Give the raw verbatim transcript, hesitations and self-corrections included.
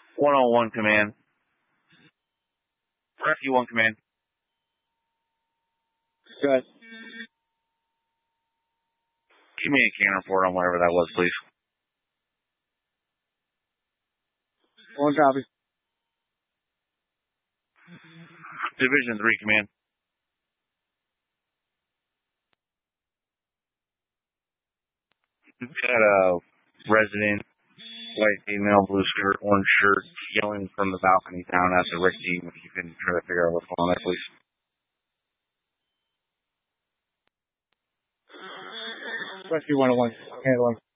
one oh one command. Rescue one command. Good. Give me a can report on whatever that was, please. One copy. Division three command. We've got a resident, white female, blue skirt, orange shirt, yelling from the balcony down at the Rick team. If you can try to figure out what's going on there, please. Rescue one oh one. Handling.